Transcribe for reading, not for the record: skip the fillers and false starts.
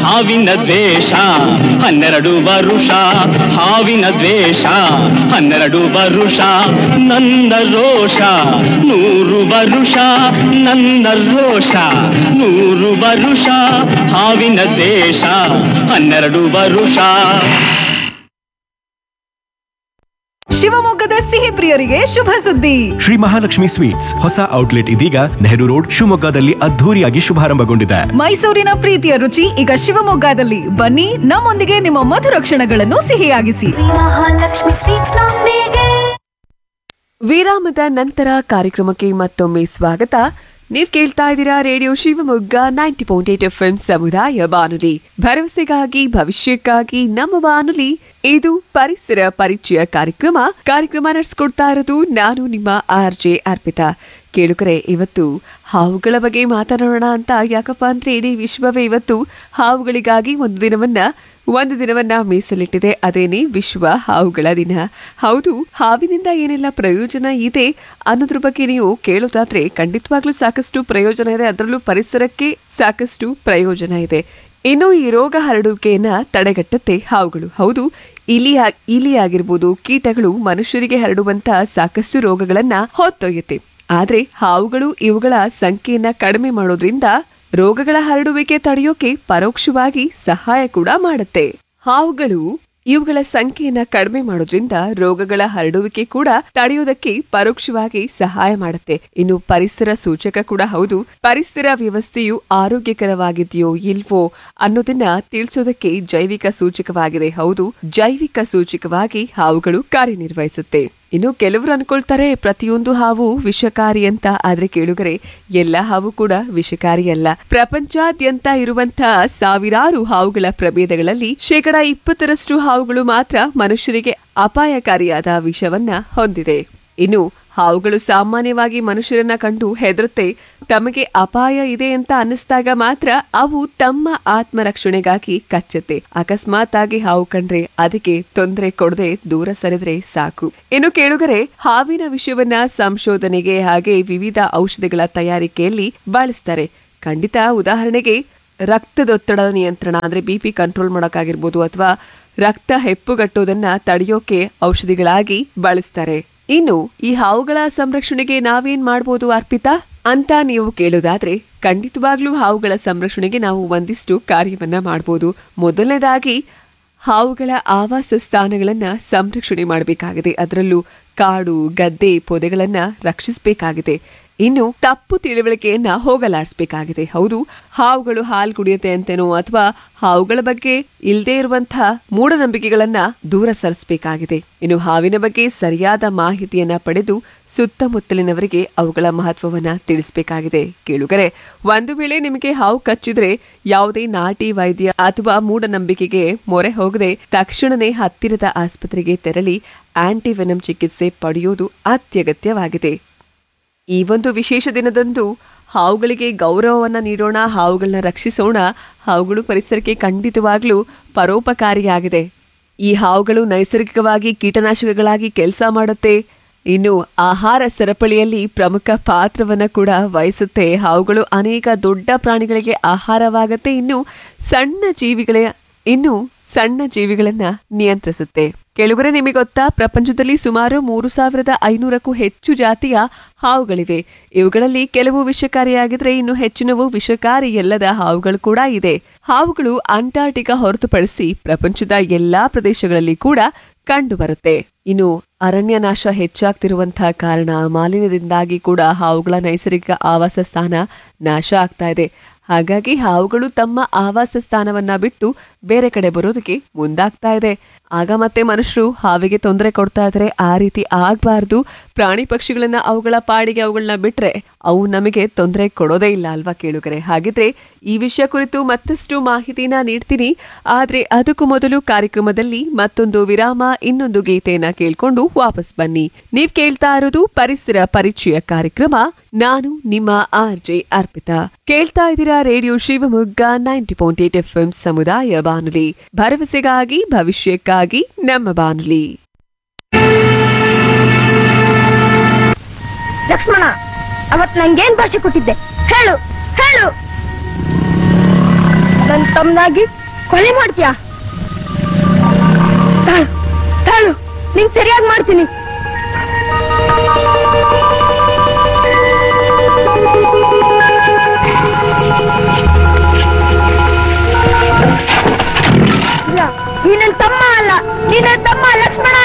ಹಾವಿನ ದ್ವೇಷ 12 ವರುಷ, ಹಾವಿನ ದ್ವೇಷ 12 ವರುಷ, ನನ್ನ ರೋಷ 100 ವರುಷ, ನನ್ನ ರೋಷ 100 ವರುಷ, ಹಾವಿನ ದ್ವೇಷ 12 ವರುಷ. ಶಿವಮೊಗ್ಗದ ಸಿಹಿ ಪ್ರಿಯರಿಗೆ ಶುಭ ಸುದ್ದಿ. ಶ್ರೀ ಮಹಾಲಕ್ಷ್ಮಿ ಸ್ವೀಟ್ಸ್ ಹೊಸ ಔಟ್ಲೆಟ್ ಇದೀಗ ನೆಹರು ರೋಡ್ ಶಿವಮೊಗ್ಗದಲ್ಲಿ ಅದ್ಧೂರಿಯಾಗಿ ಶುಭಾರಂಭಗೊಂಡಿದೆ. ಮೈಸೂರಿನ ಪ್ರೀತಿಯ ರುಚಿ ಈಗ ಶಿವಮೊಗ್ಗದಲ್ಲಿ. ಬನ್ನಿ, ನಮ್ಮೊಂದಿಗೆ ನಿಮ್ಮ ಮಧುರ ಕ್ಷಣಗಳನ್ನು ಸಿಹಿಯಾಗಿಸಿ. ಮಹಾಲಕ್ಷ್ಮಿ ಸ್ವೀಟ್ಸ್ ನೊಂದಿಗೆ. ವಿರಾಮದ ನಂತರ ಕಾರ್ಯಕ್ರಮಕ್ಕೆ ಮತ್ತೊಮ್ಮೆ ಸ್ವಾಗತ. ನೀವ್ ಕೇಳ್ತಾ ಇದ್ದೀರಾ ರೇಡಿಯೋ ಶಿವಮೊಗ್ಗ 90.8 FM ಸಮುದಾಯ ಬಾನುಲಿ, ಭರವಸೆಗಾಗಿ ಭವಿಷ್ಯಕ್ಕಾಗಿ ನಮ್ಮ ಬಾನುಲಿ. ಇದು ಪರಿಸರ ಪರಿಚಯ ಕಾರ್ಯಕ್ರಮ ನಡೆಸ್ಕೊಡ್ತಾ ಇರೋದು ನಾನು ನಿಮ್ಮ RJ ಅರ್ಪಿತಾ. ಕೇಳುಕರೆ, ಇವತ್ತು ಹಾವುಗಳ ಬಗ್ಗೆ ಮಾತನಾಡೋಣ ಅಂತ. ಯಾಕಪ್ಪ ಅಂದ್ರೆ ಇಡೀ ವಿಶ್ವವೇ ಇವತ್ತು ಹಾವುಗಳಿಗಾಗಿ ಒಂದು ದಿನವನ್ನ ಮೀಸಲಿಟ್ಟಿದೆ. ಅದೇನೇ ವಿಶ್ವ ಹಾವುಗಳ ದಿನ. ಹೌದು, ಹಾವಿನಿಂದ ಏನೆಲ್ಲ ಪ್ರಯೋಜನ ಇದೆ ಅನ್ನೋದ್ರ ಬಗ್ಗೆ ನೀವು ಕೇಳೋದಾದ್ರೆ ಖಂಡಿತವಾಗ್ಲೂ ಸಾಕಷ್ಟು ಪ್ರಯೋಜನ ಇದೆ. ಅದರಲ್ಲೂ ಪರಿಸರಕ್ಕೆ ಸಾಕಷ್ಟು ಪ್ರಯೋಜನ ಇದೆ. ಇನ್ನು ಈ ರೋಗ ಹರಡುವಿಕೆಯನ್ನ ತಡೆಗಟ್ಟುತ್ತೆ ಹಾವುಗಳು. ಹೌದು, ಇಲಿ ಆಗಿರ್ಬೋದು, ಕೀಟಗಳು ಮನುಷ್ಯರಿಗೆ ಹರಡುವಂತಹ ಸಾಕಷ್ಟು ರೋಗಗಳನ್ನ ಹೊತ್ತೊಯ್ಯುತ್ತೆ. ಆದ್ರೆ ಹಾವುಗಳು ಇವುಗಳ ಸಂಖ್ಯೆಯನ್ನ ಕಡಿಮೆ ಮಾಡೋದ್ರಿಂದ ರೋಗಗಳ ಹರಡುವಿಕೆ ತಡೆಯೋಕೆ ಪರೋಕ್ಷವಾಗಿ ಸಹಾಯ ಕೂಡ ಮಾಡುತ್ತೆ. ಹಾವುಗಳು ಇವುಗಳ ಸಂಖ್ಯೆಯನ್ನ ಕಡಿಮೆ ಮಾಡೋದ್ರಿಂದ ರೋಗಗಳ ಹರಡುವಿಕೆ ಕೂಡ ತಡೆಯೋದಕ್ಕೆ ಪರೋಕ್ಷವಾಗಿ ಸಹಾಯ ಮಾಡುತ್ತೆ. ಇನ್ನು ಪರಿಸರ ಸೂಚಕ ಕೂಡ ಹೌದು. ಪರಿಸರ ವ್ಯವಸ್ಥೆಯು ಆರೋಗ್ಯಕರವಾಗಿದೆಯೋ ಇಲ್ವೋ ಅನ್ನೋದನ್ನ ತಿಳಿಸೋದಕ್ಕೆ ಜೈವಿಕ ಸೂಚಕವಾಗಿದೆ. ಹೌದು, ಜೈವಿಕ ಸೂಚಕವಾಗಿ ಹಾವುಗಳು ಕಾರ್ಯನಿರ್ವಹಿಸುತ್ತೆ. ಇನ್ನು ಕೆಲವರು ಅನ್ಕೊಳ್ತಾರೆ ಪ್ರತಿಯೊಂದು ಹಾವು ವಿಷಕಾರಿ ಅಂತ. ಆದ್ರೆ ಕೇಳುಗರೆ, ಎಲ್ಲ ಹಾವು ಕೂಡ ವಿಷಕಾರಿ ಅಲ್ಲ. ಪ್ರಪಂಚಾದ್ಯಂತ ಇರುವಂತಹ ಸಾವಿರಾರು ಹಾವುಗಳ ಪ್ರಭೇದಗಳಲ್ಲಿ 20% ಹಾವುಗಳು ಮಾತ್ರ ಮನುಷ್ಯರಿಗೆ ಅಪಾಯಕಾರಿಯಾದ ವಿಷವನ್ನ ಹೊಂದಿದೆ. ಇನ್ನು ಹಾವುಗಳು ಸಾಮಾನ್ಯವಾಗಿ ಮನುಷ್ಯರನ್ನ ಕಂಡು ಹೆದರುತ್ತೆ. ತಮಗೆ ಅಪಾಯ ಇದೆ ಅಂತ ಅನ್ನಿಸ್ದಾಗ ಮಾತ್ರ ಅವು ತಮ್ಮ ಆತ್ಮರಕ್ಷಣೆಗಾಗಿ ಕಚ್ಚುತ್ತೆ. ಅಕಸ್ಮಾತ್ ಆಗಿ ಹಾವು ಕಂಡ್ರೆ ಅದಕ್ಕೆ ತೊಂದರೆ ಕೊಡದೆ ದೂರ ಸರಿದ್ರೆ ಸಾಕು. ಇನ್ನು ಕೇಳುಗರೆ, ಹಾವಿನ ವಿಷಯವನ್ನ ಸಂಶೋಧನೆಗೆ ಹಾಗೆ ವಿವಿಧ ಔಷಧಿಗಳ ತಯಾರಿಕೆಯಲ್ಲಿ ಬಳಸ್ತಾರೆ. ಖಂಡಿತ. ಉದಾಹರಣೆಗೆ ರಕ್ತದೊತ್ತಡ ನಿಯಂತ್ರಣ ಅಂದ್ರೆ BP ಕಂಟ್ರೋಲ್ ಮಾಡೋಕ್ಕಾಗಿರ್ಬೋದು, ಅಥವಾ ರಕ್ತ ಹೆಪ್ಪುಗಟ್ಟೋದನ್ನ ತಡೆಯೋಕೆ ಔಷಧಿಗಳಾಗಿ ಬಳಸ್ತಾರೆ. ಇನ್ನು ಈ ಹಾವುಗಳ ಸಂರಕ್ಷಣೆಗೆ ನಾವೇನ್ ಮಾಡ್ಬೋದು ಅರ್ಪಿತಾ ಅಂತ ನೀವು ಕೇಳೋದಾದ್ರೆ, ಖಂಡಿತವಾಗ್ಲೂ ಹಾವುಗಳ ಸಂರಕ್ಷಣೆಗೆ ನಾವು ಒಂದಿಷ್ಟು ಕಾರ್ಯವನ್ನ ಮಾಡಬಹುದು. ಮೊದಲನೇದಾಗಿ ಹಾವುಗಳ ಆವಾಸ ಸ್ಥಾನಗಳನ್ನ ಸಂರಕ್ಷಣೆ ಮಾಡಬೇಕಾಗಿದೆ. ಅದರಲ್ಲೂ ಕಾಡು, ಗದ್ದೆ, ಪೊದೆಗಳನ್ನ ರಕ್ಷಿಸಬೇಕಾಗಿದೆ. ಇನ್ನು ತಪ್ಪು ತಿಳುವಳಿಕೆಯನ್ನ ಹೋಗಲಾಡಿಸಬೇಕಾಗಿದೆ. ಹೌದು, ಹಾವುಗಳು ಹಾಲು ಕುಡಿಯುತ್ತೆ ಅಂತೇನೋ ಅಥವಾ ಹಾವುಗಳ ಬಗ್ಗೆ ಇಲ್ಲದೆ ಇರುವಂತಹ ಮೂಢನಂಬಿಕೆಗಳನ್ನ ದೂರ ಸರಿಸಬೇಕಾಗಿದೆ. ಇನ್ನು ಹಾವಿನ ಬಗ್ಗೆ ಸರಿಯಾದ ಮಾಹಿತಿಯನ್ನ ಪಡೆದು ಸುತ್ತಮುತ್ತಲಿನವರಿಗೆ ಅವುಗಳ ಮಹತ್ವವನ್ನ ತಿಳಿಸಬೇಕಾಗಿದೆ. ಕೇಳುಗರೆ, ಒಂದು ವೇಳೆ ನಿಮಗೆ ಹಾವು ಕಚ್ಚಿದ್ರೆ ಯಾವುದೇ ನಾಟಿ ವೈದ್ಯ ಅಥವಾ ಮೂಢನಂಬಿಕೆಗೆ ಮೊರೆ ಹೋಗದೆ ತಕ್ಷಣನೇ ಹತ್ತಿರದ ಆಸ್ಪತ್ರೆಗೆ ತೆರಳಿ ಆಂಟಿವೆನಮ್ ಚಿಕಿತ್ಸೆ ಪಡೆಯುವುದು ಅತ್ಯಗತ್ಯವಾಗಿದೆ. ಈ ಒಂದು ವಿಶೇಷ ದಿನದಂದು ಹಾವುಗಳಿಗೆ ಗೌರವವನ್ನ ನೀಡೋಣ, ಹಾವುಗಳನ್ನ ರಕ್ಷಿಸೋಣ. ಹಾವುಗಳು ಪರಿಸರಕ್ಕೆ ಖಂಡಿತವಾಗ್ಲೂ ಪರೋಪಕಾರಿಯಾಗಿದೆ. ಈ ಹಾವುಗಳು ನೈಸರ್ಗಿಕವಾಗಿ ಕೀಟನಾಶಕಗಳಾಗಿ ಕೆಲಸ ಮಾಡುತ್ತೆ. ಇನ್ನು ಆಹಾರ ಸರಪಳಿಯಲ್ಲಿ ಪ್ರಮುಖ ಪಾತ್ರವನ್ನ ಕೂಡ ವಹಿಸುತ್ತೆ. ಹಾವುಗಳು ಅನೇಕ ದೊಡ್ಡ ಪ್ರಾಣಿಗಳಿಗೆ ಆಹಾರವಾಗತ್ತೆ. ಇನ್ನು ಸಣ್ಣ ಜೀವಿಗಳನ್ನ ನಿಯಂತ್ರಿಸುತ್ತೆ. ಕೆಲವರೆ, ನಿಮಗೆ ಗೊತ್ತಾ, ಪ್ರಪಂಚದಲ್ಲಿ ಸುಮಾರು 3500ಕ್ಕೂ ಹೆಚ್ಚು ಜಾತಿಯ ಹಾವುಗಳಿವೆ. ಇವುಗಳಲ್ಲಿ ಕೆಲವು ವಿಷಕಾರಿಯಾಗಿದ್ರೆ ಇನ್ನು ಹೆಚ್ಚಿನವು ವಿಷಕಾರಿಯಲ್ಲದ ಹಾವುಗಳು ಕೂಡ ಇದೆ. ಹಾವುಗಳು ಅಂಟಾರ್ಟಿಕಾ ಹೊರತುಪಡಿಸಿ ಪ್ರಪಂಚದ ಎಲ್ಲಾ ಪ್ರದೇಶಗಳಲ್ಲಿ ಕೂಡ ಕಂಡು ಬರುತ್ತೆ. ಇನ್ನು ಅರಣ್ಯ ನಾಶ ಹೆಚ್ಚಾಗ್ತಿರುವಂತಹ ಕಾರಣ ಮಾಲಿನ್ಯದಿಂದಾಗಿ ಕೂಡ ಹಾವುಗಳ ನೈಸರ್ಗಿಕ ಆವಾಸ ಸ್ಥಾನ ನಾಶ ಆಗ್ತಾ ಇದೆ. ಹಾಗಾಗಿ ಹಾವುಗಳು ತಮ್ಮ ಆವಾಸ ಸ್ಥಾನವನ್ನ ಬಿಟ್ಟು ಬೇರೆ ಕಡೆ ಬರೋದಕ್ಕೆ ಮುಂದಾಗ್ತಾ ಇದೆ. ಆಗ ಮತ್ತೆ ಮನುಷ್ಯರು ಹಾವಿಗೆ ತೊಂದರೆ ಕೊಡ್ತಾ ಇದ್ರೆ ಆ ರೀತಿ ಆಗ್ಬಾರ್ದು. ಪ್ರಾಣಿ ಪಕ್ಷಿಗಳನ್ನ ಅವುಗಳ ಪಾಡಿಗೆ ಅವುಗಳನ್ನ ಬಿಟ್ರೆ ಅವು ನಮಗೆ ತೊಂದರೆ ಕೊಡೋದೇ ಇಲ್ಲ ಅಲ್ವಾ ಕೇಳುಗರೆ. ಹಾಗಿದ್ರೆ ಈ ವಿಷಯ ಕುರಿತು ಮತ್ತಷ್ಟು ಮಾಹಿತಿನ ನೀಡ್ತೀನಿ. ಆದ್ರೆ ಅದಕ್ಕೂ ಮೊದಲು ಕಾರ್ಯಕ್ರಮದಲ್ಲಿ ಮತ್ತೊಂದು ವಿರಾಮ, ಇನ್ನೊಂದು ಗೀತೆಯನ್ನ ಕೇಳ್ಕೊಂಡು ವಾಪಸ್ ಬನ್ನಿ. ನೀವ್ ಕೇಳ್ತಾ ಇರೋದು ಪರಿಸರ ಪರಿಚಯ ಕಾರ್ಯಕ್ರಮ. ನಾನು ನಿಮ್ಮ RJ ಅರ್ಪಿತಾ. ಕೇಳ್ತಾ ಇದ್ದೀರಾ ರೇಡಿಯೋ ಶಿವಮೊಗ್ಗ 90.8 FM ಸಮುದಾಯ ಬಾನುಲಿ, ಭರವಸೆಗಾಗಿ ಭವಿಷ್ಯಕ್ಕಾಗಿ ನಮ್ಮ ಬಾನುಲಿ. ಲಕ್ಷ್ಮಣ, ಅವತ್ ನಂಗೇನ್ ಭಾಷೆ ಕೊಟ್ಟಿದ್ದೆ ಹೇಳು ಹೇಳು. ನನ್ ತಮ್ಮನಾಗಿ ಕೊಲೆ ಮಾಡ್ತೀಯಾ? ತಾಳು ತಾಳು, ನಿಂಗ್ ಸರಿಯಾಗಿ ಮಾಡ್ತೀನಿ. ಇಲ್ಲ, ನೀ ನನ್ ತಮ್ಮ ಅಲ್ಲ, ನೀ ನನ್ ತಮ್ಮ